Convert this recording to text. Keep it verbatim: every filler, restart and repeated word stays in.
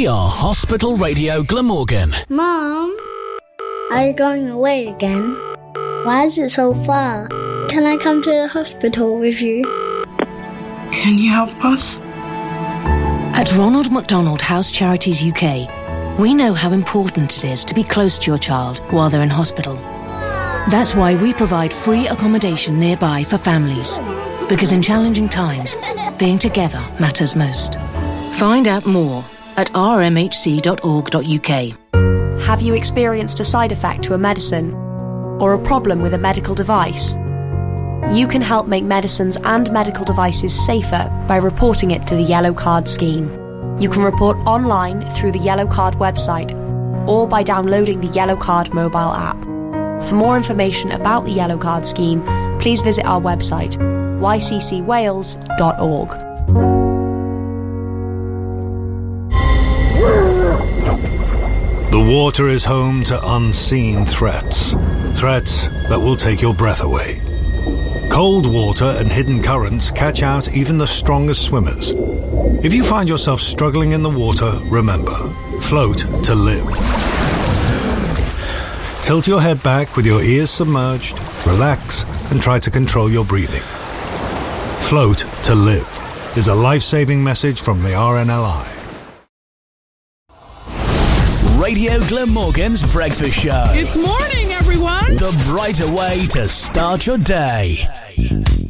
We are Hospital Radio Glamorgan. Mom, are you going away again? Why is it so far? Can I come to the hospital with you? Can you help us? At Ronald McDonald House Charities U K, we know how important it is to be close to your child while they're in hospital. That's why we provide free accommodation nearby for families. Because in challenging times, being together matters most. Find out more at r m h c dot org dot u k. Have you experienced a side effect to a medicine or a problem with a medical device? You can help make medicines and medical devices safer by reporting it to the Yellow Card scheme. You can report online through the Yellow Card website or by downloading the Yellow Card mobile app. For more information about the Yellow Card scheme, please visit our website y c c wales dot org. The water is home to unseen threats. Threats that will take your breath away. Cold water and hidden currents catch out even the strongest swimmers. If you find yourself struggling in the water, remember, float to live. Tilt your head back with your ears submerged, relax, and try to control your breathing. Float to live is a life-saving message from the R N L I. Radio Glamorgan's Breakfast Show. It's morning, everyone. The brighter way to start your day.